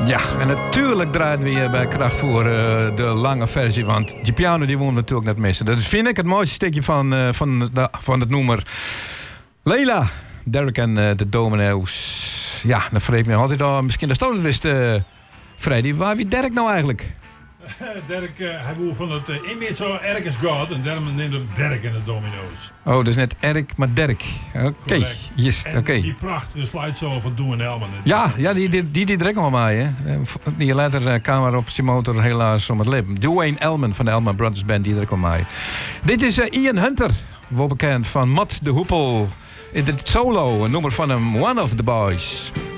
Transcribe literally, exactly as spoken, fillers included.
Ja, en natuurlijk draaien we hier bij Kracht voor uh, de lange versie. Want die piano die woont natuurlijk net missen. Dat vind ik het mooiste stukje van, uh, van, de, van het nummer. Leila, Derek en uh, de Domino's. Ja, dan vreemd me altijd al. Misschien dat het wist, uh, Freddy. Waar wie Derek nou eigenlijk? Derek, uh, hij wil van het uh, image zo Eric is God. En daarom neemt hem Derek en de Domino's. Oh, dus net Eric, maar Derek. Oké, okay. Yes, oké. Okay. Die prachtige sluitsolo van Doen en Elman. Ja, ja, die, die, die, die direct al mij, hè. Die later uh, kamer op zijn motor helaas om het lip. Dwayne Elman van de Elman Brothers Band, die direct al mij. Dit is uh, Ian Hunter, wel bekend van Matt de Hoepel. In het solo, een nummer van hem, One of the Boys.